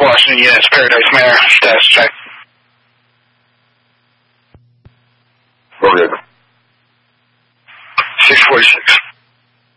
Washington units, Paradise Manor, status check. We're good. 646.